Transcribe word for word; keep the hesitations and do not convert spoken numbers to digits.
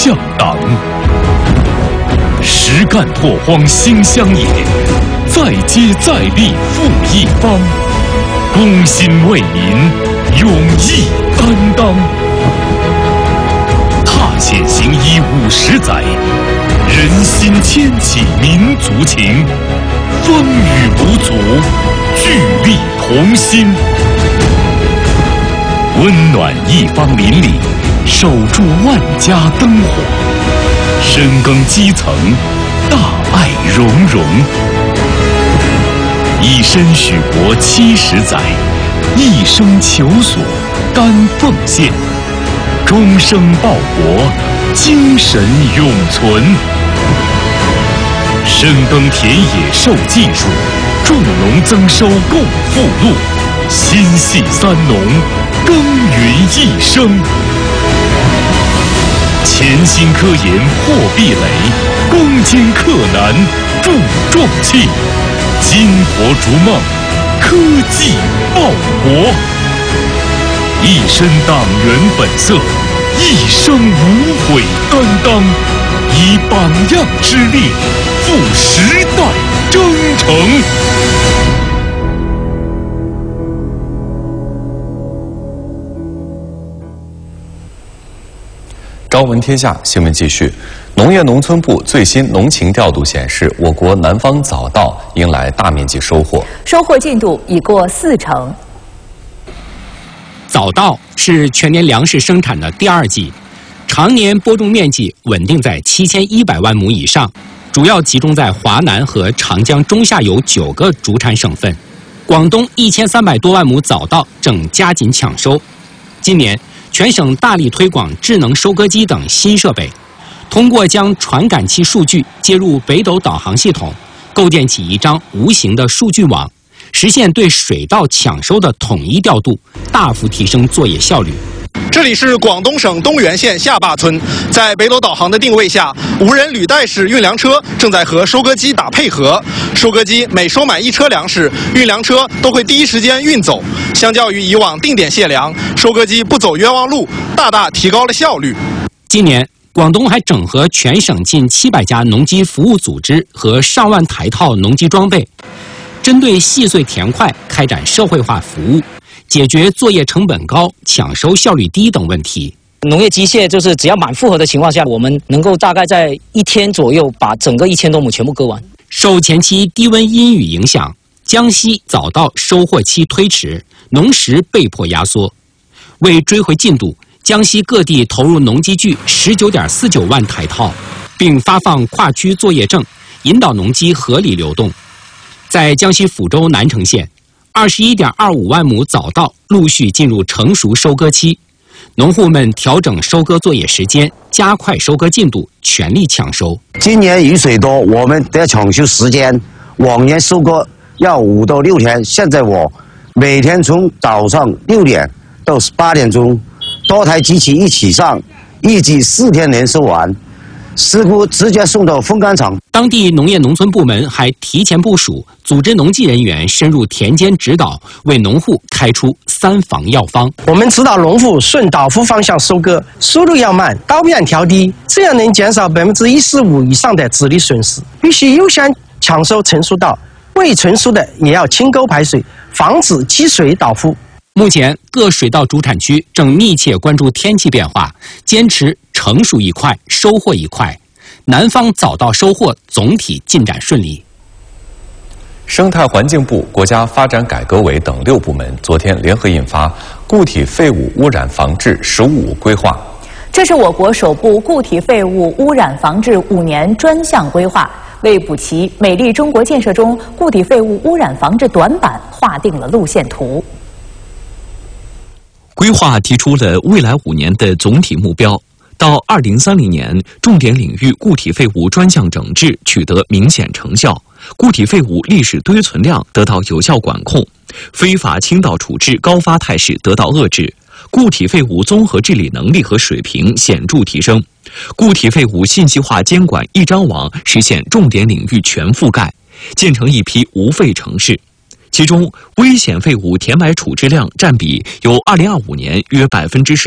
向党。实干拓荒兴乡野，再接再厉复一方。公心为民，勇毅担当。踏险行医五十载，人心牵起民族情。风雨无阻，聚力同心。温暖一方邻里，守住万家灯火。深耕基层，大爱融融。以身许国七十载，一生求索甘奉献。终生报国，精神永存。深耕田野授技术，助农增收共富禄。心系三农，耕耘一生。潜心科研破壁垒，攻坚克难铸壮气。金国逐梦，科技报国。一身党员本色，一生无悔担当，以榜样之力，赴时代征程。 朝闻天下新闻继续。农业农村部最新农情调度显示，我国南方早稻迎来大面积收获， 收获进度已过四成。 早稻是全年粮食生产的第二季，常年播种面积稳定在七千一百万亩以上，主要集中在华南和长江中下游九个主产省份。广东一千三百多万亩早稻正加紧抢收。今年全省大力推广智能收割机等新设备，通过将传感器数据接入北斗导航系统，构建起一张无形的数据网，实现对水稻抢收的统一调度，大幅提升作业效率。 这里是广东省东源县下坝村，在北斗导航的定位下，无人履带式运粮车正在和收割机打配合。收割机每收满一车粮食，运粮车都会第一时间运走。相较于以往定点卸粮，收割机不走冤枉路，大大提高了效率。 今年，广东还整合全省近七百家农机服务组织和上万台套农机装备，针对细碎田块开展社会化服务，解决作业成本高、抢收效率低等问题。 农业机械就是只要满负荷的情况下，我们能够大概在一天左右把整个一千多亩全部割完。 受前期低温阴雨影响，江西早稻收获期推迟，农时被迫压缩。为追回进度，江西各地投入农机具十九点四九万台套，并发放跨区作业证，引导农机合理流动。在江西抚州南城县，二十一点二五万亩早稻陆续进入成熟收割期，农户们调整收割作业时间，加快收割进度，全力抢收。 今年雨水多，我们的抢收时间往年收割要五到六天，现在我每天从早上六点到八点钟，多台机器一起上，预计四天能收完。师傅直接送到风干厂。 当地农业农村部门还提前部署，组织农技人员深入田间指导，为农户开出三防药方。 我们指导农户顺导夫方向收割，速度要慢，刀片调低，这样能减少百分之一十五以上的籽粒损失。必须优先抢收成熟稻，未成熟的也要清沟排水，防止积水倒覆。 目前，各水稻主产区正密切关注天气变化，坚持成熟一块，收获一块。南方早稻收获总体进展顺利。 生态环境部、国家发展改革委等六部门昨天联合印发《固体废物污染防治“十五五”规划》。 这是我国首部固体废物污染防治五年专项规划，为补齐美丽中国建设中固体废物污染防治短板划定了路线图。 规划提出了未来五年的总体目标，到二零三零年，重点领域固体废物专项整治取得明显成效，固体废物历史堆存量得到有效管控，非法倾倒处置高发态势得到遏制，固体废物综合治理能力和水平显著提升，固体废物信息化监管一张网实现重点领域全覆盖，建成一批无废城市。其中，危险废物填埋处置量占比由二零二五年约百分之十